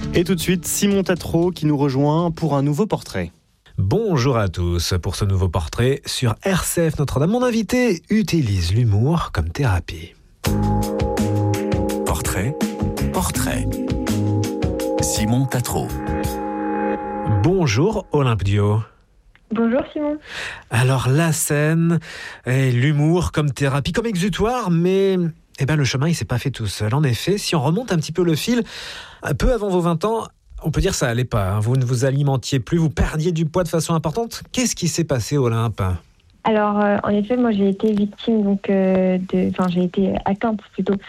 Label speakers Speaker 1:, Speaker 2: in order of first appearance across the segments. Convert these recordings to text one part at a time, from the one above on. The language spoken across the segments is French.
Speaker 1: Et tout de suite, Simon Tatro qui nous rejoint pour un nouveau portrait.
Speaker 2: Bonjour à tous pour ce nouveau portrait sur RCF Notre-Dame. Mon invité utilise l'humour comme thérapie.
Speaker 3: Portrait. Simon Tatro.
Speaker 2: Bonjour Olympe Dio.
Speaker 4: Bonjour Simon.
Speaker 2: Alors la scène et l'humour comme thérapie, comme exutoire, mais le chemin il s'est pas fait tout seul. En effet, si on remonte un petit peu le fil, un peu avant vos 20 ans, on peut dire que ça allait pas. Vous ne vous alimentiez plus, vous perdiez du poids de façon importante. Qu'est-ce qui s'est passé, Olympe ?
Speaker 4: Alors en effet, moi j'ai été victime j'ai été atteinte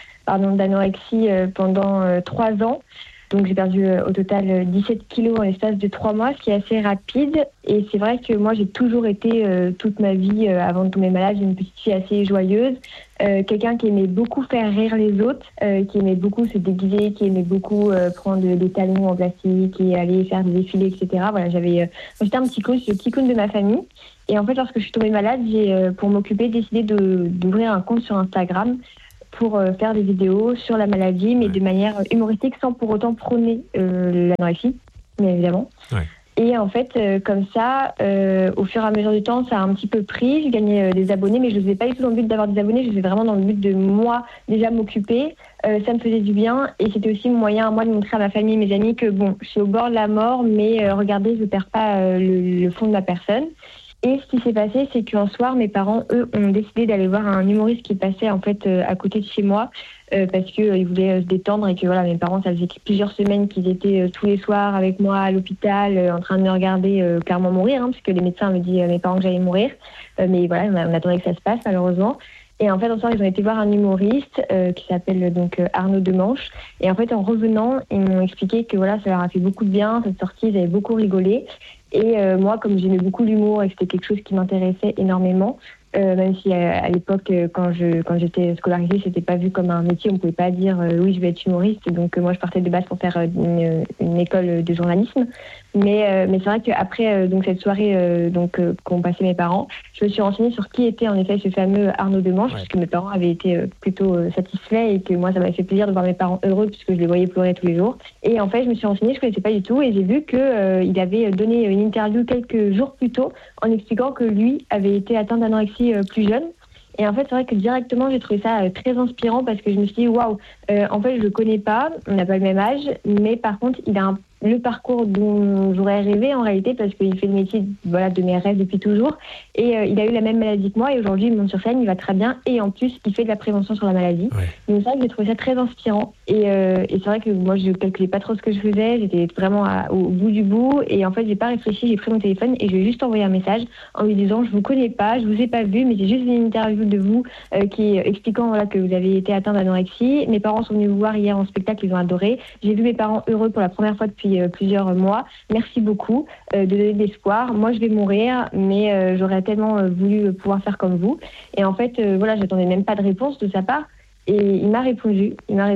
Speaker 4: d'anorexie pendant 3 ans. Donc j'ai perdu au total 17 kilos en l'espace de 3 mois, ce qui est assez rapide. Et c'est vrai que moi j'ai toujours été, toute ma vie, avant de tomber malade, une petite fille assez joyeuse. Quelqu'un qui aimait beaucoup faire rire les autres, qui aimait beaucoup se déguiser, qui aimait beaucoup prendre des talons en plastique et aller faire des défilés, etc. Voilà, j'étais un petit clown de ma famille. Et en fait, lorsque je suis tombée malade, j'ai, pour m'occuper, décidé d'ouvrir un compte sur Instagram pour faire des vidéos sur la maladie, mais de manière humoristique, sans pour autant prôner l'anorexie, bien évidemment. Ouais. Et en fait, comme ça, au fur et à mesure du temps, ça a un petit peu pris. J'ai gagné des abonnés, mais je ne faisais pas du tout dans le but d'avoir des abonnés. Je faisais vraiment dans le but de, moi, déjà m'occuper. Ça me faisait du bien. Et c'était aussi mon moyen à moi de montrer à ma famille et mes amis que, je suis au bord de la mort, mais regardez, je ne perds pas le fond de ma personne. Et ce qui s'est passé, c'est qu'un soir, mes parents, eux, ont décidé d'aller voir un humoriste qui passait en fait à côté de chez moi parce qu'ils voulaient se détendre et que voilà, mes parents, ça faisait plusieurs semaines qu'ils étaient tous les soirs avec moi à l'hôpital en train de me regarder clairement mourir, parce que les médecins me disaient à mes parents que j'allais mourir. Mais voilà, on attendait que ça se passe malheureusement. Et en fait, un soir, ils ont été voir un humoriste qui s'appelle donc Arnaud Demanche. Et en fait, en revenant, ils m'ont expliqué que voilà, ça leur a fait beaucoup de bien, cette sortie, ils avaient beaucoup rigolé. Et moi, comme j'aimais beaucoup l'humour et que c'était quelque chose qui m'intéressait énormément, même si à l'époque, quand j'étais scolarisée, c'était pas vu comme un métier, on pouvait pas dire oui, je vais être humoriste. Donc moi, je partais de base pour faire une école de journalisme. Mais c'est vrai qu'après cette soirée qu'ont passé mes parents, je me suis renseignée sur qui était en effet ce fameux Arnaud Demanche, parce que mes parents avaient été plutôt satisfaits et que moi, ça m'avait fait plaisir de voir mes parents heureux puisque je les voyais pleurer tous les jours. Et en fait, je me suis renseignée, je connaissais pas du tout et j'ai vu qu'il avait donné une interview quelques jours plus tôt en expliquant que lui avait été atteint d'anorexie plus jeune. Et en fait, c'est vrai que directement, j'ai trouvé ça très inspirant parce que je me suis dit, waouh, en fait, je le connais pas, on n'a pas le même âge, mais par contre, il a le parcours dont j'aurais rêvé en réalité parce qu'il fait le métier de mes rêves depuis toujours et il a eu la même maladie que moi et aujourd'hui il monte sur scène, il va très bien et en plus il fait de la prévention sur la maladie. Ouais. Donc c'est vrai que j'ai trouvé ça très inspirant et c'est vrai que moi je calculais pas trop ce que je faisais, j'étais vraiment au bout du bout et en fait j'ai pas réfléchi, j'ai pris mon téléphone et je lui ai juste envoyé un message en lui disant je vous connais pas, je vous ai pas vu mais j'ai juste vu une interview de vous qui expliquant que vous avez été atteint d'anorexie. Mes parents sont venus vous voir hier en spectacle, ils ont adoré. J'ai vu mes parents heureux pour la première fois depuis plusieurs mois. Merci beaucoup de donner de l'espoir. Moi, je vais mourir, mais j'aurais tellement voulu pouvoir faire comme vous. Et en fait, j'attendais même pas de réponse de sa part. Et il m'a répondu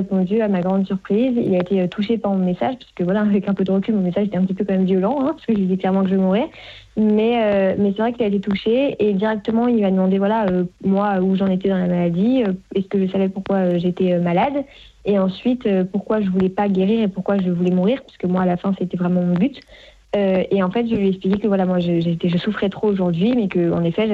Speaker 4: à ma grande surprise. Il a été touché par mon message, parce que avec un peu de recul, mon message était un petit peu quand même violent, parce que je lui ai dit clairement que je mourais. Mais c'est vrai qu'il a été touché et directement il m'a demandé moi où j'en étais dans la maladie, est-ce que je savais pourquoi j'étais malade et ensuite pourquoi je voulais pas guérir et pourquoi je voulais mourir, parce que moi à la fin c'était vraiment mon but. Et en fait, je lui ai expliqué que moi, je souffrais trop aujourd'hui, mais que en effet,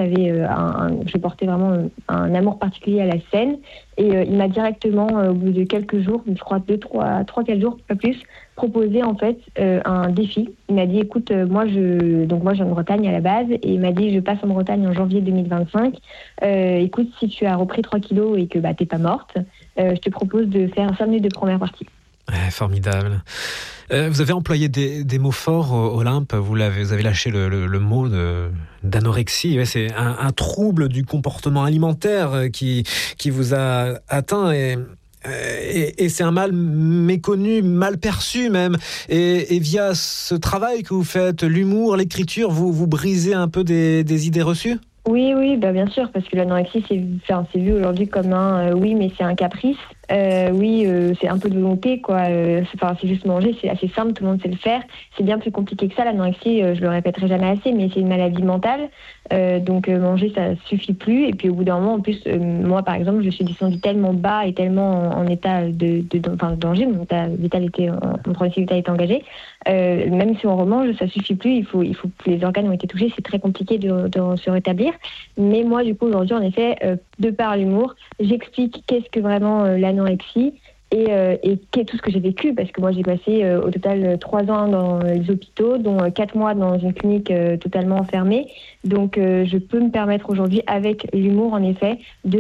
Speaker 4: je portais vraiment un amour particulier à la scène. Et il m'a directement, au bout de quelques jours, je crois 3-4 jours, pas plus, proposé en fait un défi. Il m'a dit, écoute, moi je viens de Bretagne à la base, et il m'a dit, je passe en Bretagne en janvier 2025. Écoute, si tu as repris 3 kilos et que t'es pas morte, je te propose de faire 5 minutes de première partie.
Speaker 2: Formidable. Vous avez employé des mots forts, Olympe. Vous avez lâché le mot d'anorexie. Ouais, c'est un trouble du comportement alimentaire qui vous a atteint et c'est un mal méconnu, mal perçu même. Et via ce travail que vous faites, l'humour, l'écriture, vous brisez un peu des idées reçues ?
Speaker 4: Oui, bien sûr, parce que l'anorexie, c'est vu aujourd'hui comme mais c'est un caprice. Oui, c'est un peu de volonté, quoi. C'est juste manger, c'est assez simple, tout le monde sait le faire. C'est bien plus compliqué que ça, l'anorexie, je le répéterai jamais assez, mais c'est une maladie mentale. Donc manger, ça suffit plus. Et puis au bout d'un moment, en plus, moi par exemple, je suis descendue tellement bas et tellement en état de danger, mon état vital était, mon pronostic vital était engagé. Même si on remange, ça suffit plus. Il faut les organes ont été touchés, c'est très compliqué de se rétablir. Mais moi, du coup, aujourd'hui, en effet, de par l'humour, j'explique qu'est-ce que vraiment l'anorexie. Et tout ce que j'ai vécu, parce que moi j'ai passé au total 3 ans dans les hôpitaux, dont 4 mois dans une clinique totalement enfermée. Donc je peux me permettre aujourd'hui, avec l'humour en effet,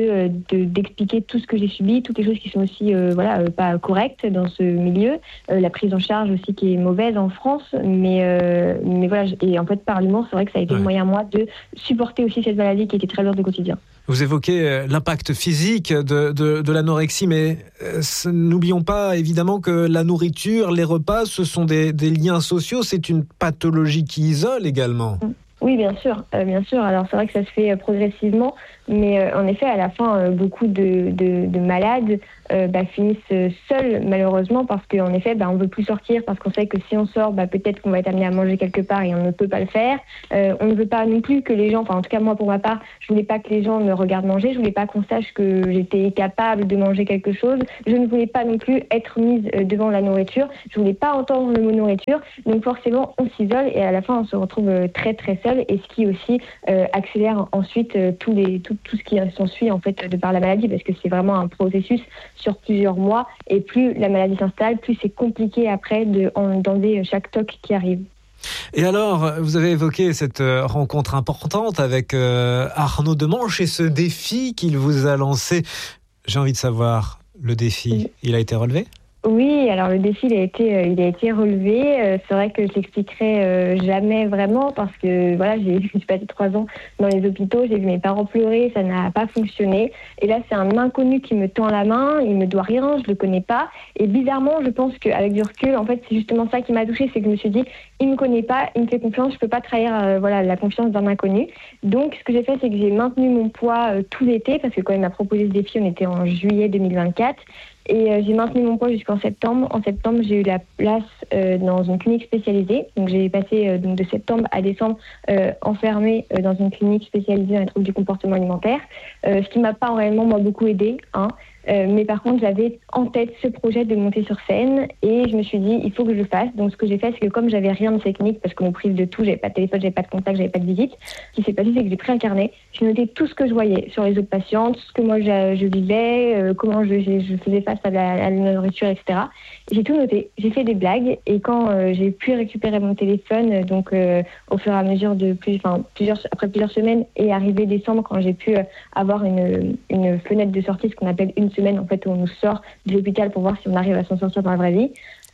Speaker 4: d'expliquer tout ce que j'ai subi, toutes les choses qui sont aussi pas correctes dans ce milieu, la prise en charge aussi qui est mauvaise en France, mais voilà, et en fait par l'humour, c'est vrai que ça a été le moyen moi de supporter aussi cette maladie qui était très lourde au quotidien.
Speaker 2: Vous évoquez l'impact physique de l'anorexie, mais n'oublions pas évidemment que la nourriture, les repas, ce sont des liens sociaux. C'est une pathologie qui isole également.
Speaker 4: Oui, bien sûr. Alors c'est vrai que ça se fait progressivement, mais en effet, à la fin, beaucoup de malades finissent seuls, malheureusement, parce qu'en effet, on ne veut plus sortir, parce qu'on sait que si on sort, peut-être qu'on va être amené à manger quelque part et on ne peut pas le faire. On ne veut pas non plus que les gens, en tout cas moi pour ma part, je voulais pas que les gens me regardent manger, je voulais pas qu'on sache que j'étais capable de manger quelque chose, je ne voulais pas non plus être mise devant la nourriture, je voulais pas entendre le mot nourriture, donc forcément on s'isole et à la fin on se retrouve très très seul, et ce qui aussi accélère ensuite tout ce qui s'ensuit en fait de par la maladie, parce que c'est vraiment un processus sur plusieurs mois, et plus la maladie s'installe, plus c'est compliqué après d'enlever chaque toc qui arrive.
Speaker 2: Et alors, vous avez évoqué cette rencontre importante avec Arnaud Demanche et ce défi qu'il vous a lancé. J'ai envie de savoir, le défi, il a été relevé ?
Speaker 4: Oui, alors le défi il a été relevé. C'est vrai que je l'expliquerai jamais vraiment, parce que voilà, j'ai passé 3 ans dans les hôpitaux, j'ai vu mes parents pleurer, ça n'a pas fonctionné. Et là, c'est un inconnu qui me tend la main, il me doit rien, je le connais pas. Et bizarrement, je pense qu'avec du recul, en fait, c'est justement ça qui m'a touchée, c'est que je me suis dit, il me connaît pas, il me fait confiance, je peux pas trahir la confiance d'un inconnu. Donc, ce que j'ai fait, c'est que j'ai maintenu mon poids tout l'été, parce que quand il m'a proposé ce défi, on était en juillet 2024. Et j'ai maintenu mon poids jusqu'en septembre. En septembre, j'ai eu la place dans une clinique spécialisée. Donc j'ai passé de septembre à décembre enfermée dans une clinique spécialisée dans les troubles du comportement alimentaire. Ce qui m'a pas réellement beaucoup aidée. Mais par contre, j'avais en tête ce projet de monter sur scène, et je me suis dit, il faut que je le fasse. Donc ce que j'ai fait, c'est que comme j'avais rien de technique, parce qu'on me prive de tout, j'avais pas de téléphone, j'avais pas de contact, j'avais pas de visite, ce qui s'est passé, c'est que j'ai pris un carnet, j'ai noté tout ce que je voyais sur les autres patientes, ce que moi je vivais, comment je faisais face à la nourriture, etc. J'ai tout noté, j'ai fait des blagues, et quand j'ai pu récupérer mon téléphone, donc au fur et à mesure après plusieurs semaines, et arrivé décembre, quand j'ai pu avoir une fenêtre de sortie, ce qu'on appelle une semaine en fait, où on nous sort de l'hôpital pour voir si on arrive à s'en sortir dans la vraie vie.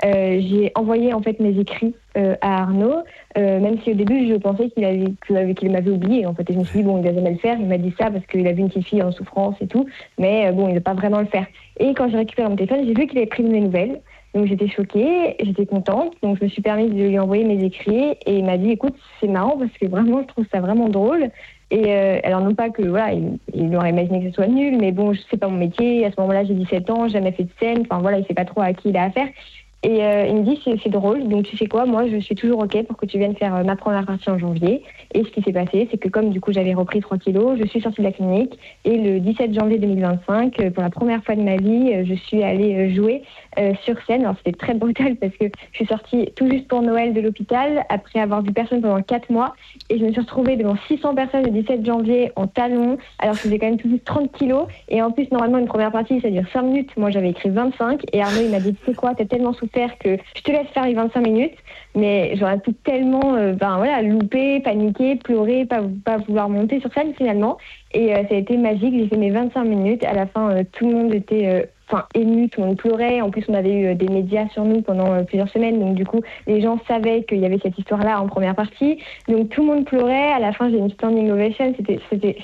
Speaker 4: J'ai envoyé en fait mes écrits à Arnaud, même si au début je pensais qu'il m'avait oublié en fait, et je me suis dit bon, il va jamais le faire, il m'a dit ça parce qu'il a vu une petite fille en souffrance et tout, mais bon, il va pas vraiment le faire. Et quand j'ai récupéré mon téléphone, j'ai vu qu'il avait pris de mes nouvelles. Donc j'étais choquée, j'étais contente, donc je me suis permise de lui envoyer mes écrits, et il m'a dit écoute, c'est marrant parce que vraiment je trouve ça vraiment drôle. Et alors non pas que voilà, il aurait imaginé que ce soit nul, mais bon, c'est pas mon métier, à ce moment-là j'ai 17 ans, j'ai jamais fait de scène, enfin voilà, il sait pas trop à qui il a affaire. Et il me dit c'est drôle, donc tu sais quoi, moi je suis toujours ok pour que tu viennes faire ma première partie en janvier. Et ce qui s'est passé, c'est que comme du coup j'avais repris 3 kilos, je suis sortie de la clinique, et le 17 janvier 2025, pour la première fois de ma vie, je suis allée jouer sur scène. Alors c'était très brutal parce que je suis sortie tout juste pour Noël de l'hôpital, après avoir vu personne pendant 4 mois, et je me suis retrouvée devant 600 personnes le 17 janvier en talons, alors que je faisais quand même tout juste 30 kilos, et en plus normalement une première partie ça dure 5 minutes, moi j'avais écrit 25, et Arnaud il m'a dit tu sais quoi, t'as tellement souffert que je te laisse faire les 25 minutes, mais j'aurais pu tellement louper, paniquer, pleurer, pas vouloir monter sur scène finalement, et ça a été magique, j'ai fait mes 25 minutes, à la fin tout le monde était ému, tout le monde pleurait, en plus on avait eu des médias sur nous pendant plusieurs semaines, donc du coup les gens savaient qu'il y avait cette histoire-là en première partie, donc tout le monde pleurait, à la fin j'ai une standing ovation, c'était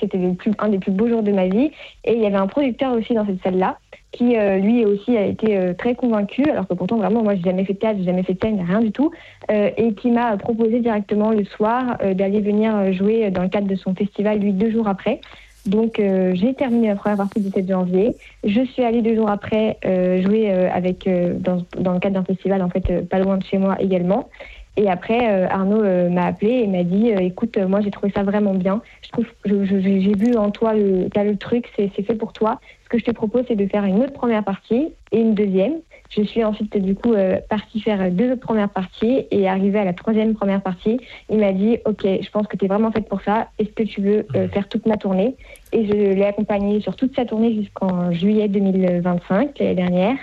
Speaker 4: un des plus beaux jours de ma vie, et il y avait un producteur aussi dans cette salle-là, qui lui aussi a été très convaincu, alors que pourtant vraiment moi j'ai jamais fait de théâtre, j'ai jamais fait de scène, rien du tout, et qui m'a proposé directement le soir d'aller venir jouer dans le cadre de son festival, lui 2 jours après. Donc j'ai terminé la première partie le 17 janvier. Je suis allée 2 jours après jouer dans le cadre d'un festival en fait pas loin de chez moi également. Et après Arnaud m'a appelé et m'a dit écoute, moi j'ai trouvé ça vraiment bien. J'ai vu en toi t'as le truc, c'est fait pour toi. Ce que je te propose, c'est de faire une autre première partie et une deuxième. Je suis ensuite du coup partie faire 2 autres premières parties et arrivée à la 3e première partie, il m'a dit ok, je pense que tu es vraiment faite pour ça, est-ce que tu veux faire toute ma tournée? Et je l'ai accompagnée sur toute sa tournée jusqu'en juillet 2025, l'année dernière,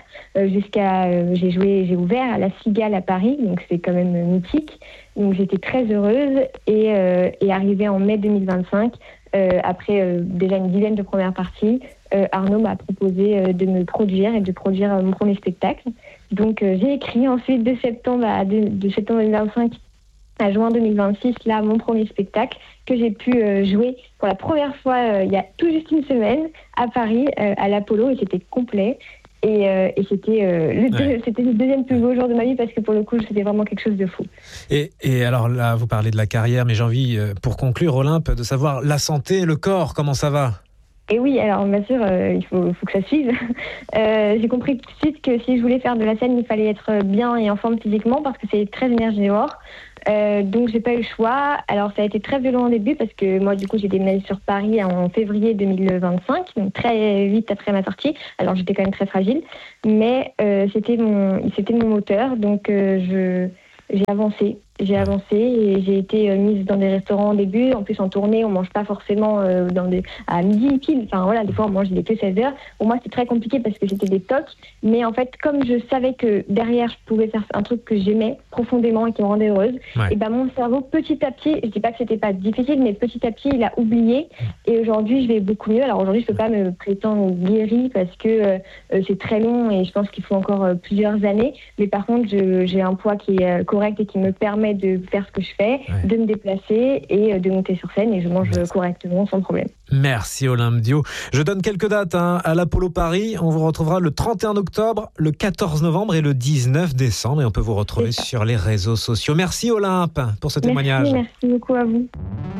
Speaker 4: j'ai ouvert à la Cigale à Paris, donc c'est quand même mythique, donc j'étais très heureuse et arrivée en mai 2025, après déjà une dizaine de premières parties, Arnaud m'a proposé de me produire et de produire mon premier spectacle. Donc j'ai écrit ensuite de septembre 2025 à juin 2026, là, mon premier spectacle que j'ai pu jouer pour la première fois il y a tout juste une semaine à Paris, à l'Apollo, et c'était complet. Et c'était le deuxième plus beau jour de ma vie parce que pour le coup, c'était vraiment quelque chose de fou.
Speaker 2: Et alors là, vous parlez de la carrière, mais j'ai envie, pour conclure, Olympe, de savoir la santé et le corps, comment ça va ?
Speaker 4: Et oui, alors bien sûr, il faut que ça suive. J'ai compris tout de suite que si je voulais faire de la scène, il fallait être bien et en forme physiquement parce que c'est très énergivore. Donc j'ai pas eu le choix. Alors ça a été très violent au début parce que moi du coup j'ai déménagé sur Paris en février 2025, donc très vite après ma sortie. Alors j'étais quand même très fragile, mais c'était mon moteur. Donc j'ai avancé et j'ai été mise dans des restaurants au début. En plus, en tournée, on mange pas forcément à midi pile. Enfin voilà, des fois on mange des que 16 heures. Pour moi, c'était très compliqué parce que j'étais des tocs. Mais en fait, comme je savais que derrière, je pouvais faire un truc que j'aimais profondément et qui me rendait heureuse, et ben mon cerveau, petit à petit, je dis pas que c'était pas difficile, mais petit à petit, il a oublié. Et aujourd'hui, je vais beaucoup mieux. Alors aujourd'hui, je peux pas me prétendre guérie parce que c'est très long et je pense qu'il faut encore plusieurs années. Mais par contre, j'ai un poids qui est correct et qui me permet de faire ce que je fais, de me déplacer et de monter sur scène, et je mange correctement sans problème.
Speaker 2: Merci Olympe Dio. Je donne quelques dates à l'Apollo Paris. On vous retrouvera le 31 octobre, le 14 novembre et le 19 décembre, et on peut vous retrouver sur les réseaux sociaux. Merci Olympe pour ce témoignage.
Speaker 4: Merci beaucoup à vous.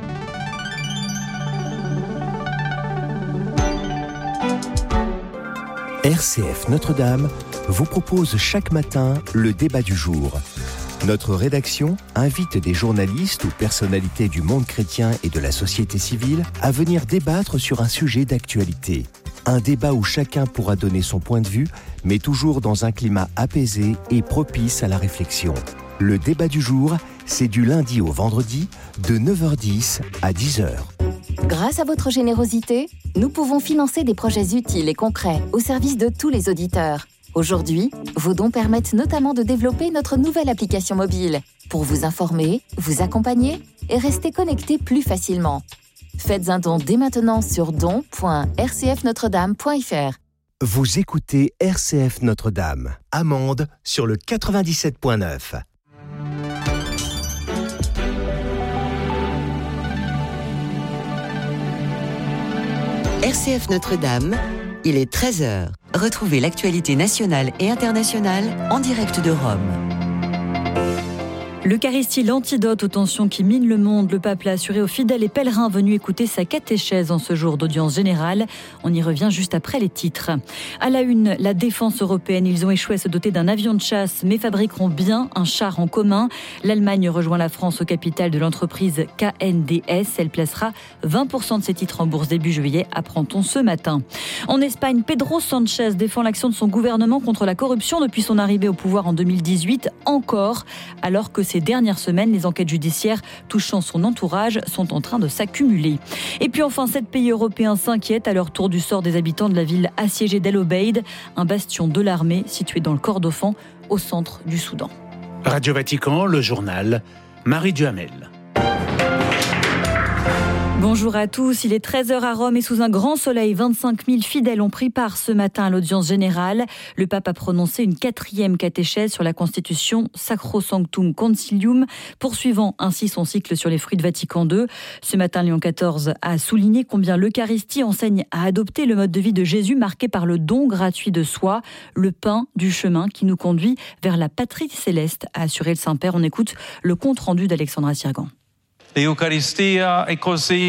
Speaker 3: RCF Notre-Dame vous propose chaque matin le débat du jour. Notre rédaction invite des journalistes ou personnalités du monde chrétien et de la société civile à venir débattre sur un sujet d'actualité. Un débat où chacun pourra donner son point de vue, mais toujours dans un climat apaisé et propice à la réflexion. Le débat du jour, c'est du lundi au vendredi, de 9h10 à 10h.
Speaker 5: Grâce à votre générosité, nous pouvons financer des projets utiles et concrets au service de tous les auditeurs. Aujourd'hui, vos dons permettent notamment de développer notre nouvelle application mobile pour vous informer, vous accompagner et rester connecté plus facilement. Faites un don dès maintenant sur don.rcfnotredame.fr.
Speaker 3: Vous écoutez RCF Notre-Dame. Amande sur le 97.9.
Speaker 6: RCF Notre-Dame, il est 13h. Retrouvez l'actualité nationale et internationale en direct de Rome.
Speaker 7: L'Eucharistie, l'antidote aux tensions qui minent le monde. Le pape l'a assuré aux fidèles et pèlerins venus écouter sa catéchèse en ce jour d'audience générale. On y revient juste après les titres. À la une, la défense européenne. Ils ont échoué à se doter d'un avion de chasse, mais fabriqueront bien un char en commun. L'Allemagne rejoint la France au capital de l'entreprise KNDS. Elle placera 20% de ses titres en bourse début juillet, apprend-on ce matin. En Espagne, Pedro Sánchez défend l'action de son gouvernement contre la corruption depuis son arrivée au pouvoir en 2018, encore, alors que ces dernières semaines, les enquêtes judiciaires touchant son entourage sont en train de s'accumuler. Et puis enfin, 7 pays européens s'inquiètent à leur tour du sort des habitants de la ville assiégée d'El Obeid, un bastion de l'armée situé dans le Kordofan, au centre du Soudan.
Speaker 8: Radio Vatican, le journal, Marie Duhamel.
Speaker 7: Bonjour à tous, il est 13h à Rome et sous un grand soleil, 25 000 fidèles ont pris part ce matin à l'audience générale. Le pape a prononcé une 4e catéchèse sur la constitution Sacrosanctum Concilium, poursuivant ainsi son cycle sur les fruits de Vatican II. Ce matin, Léon XIV a souligné combien l'Eucharistie enseigne à adopter le mode de vie de Jésus marqué par le don gratuit de soi, le pain du chemin qui nous conduit vers la patrie céleste, a assuré le Saint-Père. On écoute le compte-rendu d'Alexandra Sirgan.
Speaker 9: L'Eucaristia è così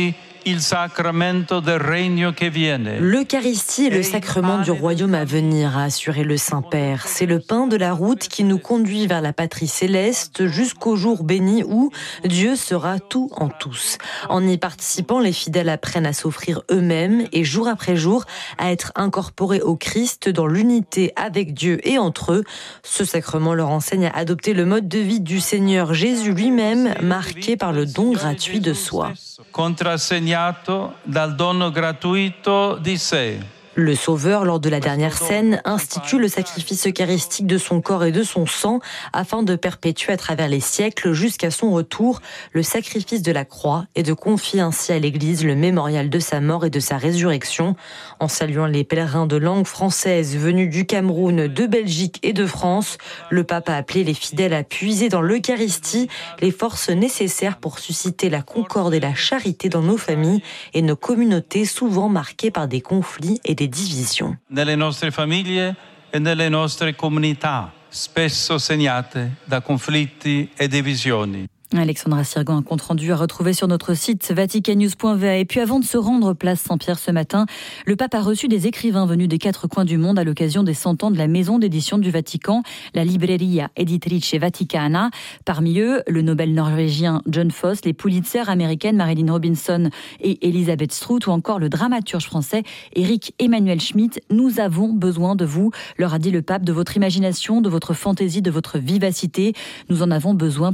Speaker 9: L'Eucharistie est le sacrement du royaume à venir, a assuré le Saint-Père. C'est le pain de la route qui nous conduit vers la patrie céleste jusqu'au jour béni où Dieu sera tout en tous. En y participant, les fidèles apprennent à s'offrir eux-mêmes et jour après jour à être incorporés au Christ dans l'unité avec Dieu et entre eux. Ce sacrement leur enseigne à adopter le mode de vie du Seigneur Jésus lui-même, marqué par le don gratuit de soi.
Speaker 10: Contrassegnato dal dono gratuito di sé.
Speaker 9: Le Sauveur, lors de la dernière scène, institue le sacrifice eucharistique de son corps et de son sang afin de perpétuer à travers les siècles jusqu'à son retour le sacrifice de la croix et de confier ainsi à l'Église le mémorial de sa mort et de sa résurrection. En saluant les pèlerins de langue française venus du Cameroun, de Belgique et de France, le pape a appelé les fidèles à puiser dans l'Eucharistie les forces nécessaires pour susciter la concorde et la charité dans nos familles et nos communautés souvent marquées par des conflits et des divisions.
Speaker 10: Nelle nostre famiglie e nelle nostre comunità, spesso segnate da conflitti e divisioni.
Speaker 7: Alexandra Sirgan, un compte-rendu à retrouver sur notre site vaticannews.va. Et puis avant de se rendre place Saint-Pierre ce matin, le pape a reçu des écrivains venus des 4 coins du monde à l'occasion des 100 ans de la maison d'édition du Vatican, la Libreria Editrice Vaticana. Parmi eux, le Nobel norvégien John Foss, les Pulitzer américaines Marilyn Robinson et Elisabeth Strout ou encore le dramaturge français Éric Emmanuel Schmitt. Nous avons besoin de vous, leur a dit le pape, de votre imagination, de votre fantaisie, de votre vivacité. Nous en avons besoin